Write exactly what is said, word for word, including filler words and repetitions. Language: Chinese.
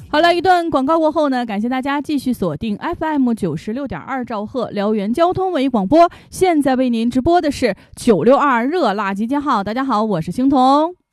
好了，一段广告过后呢，感谢大家继续锁定 F M 九十六点二兆赫辽源交通文艺广播。现在为您直播的是九六二热辣集结号。大家好，我是星彤。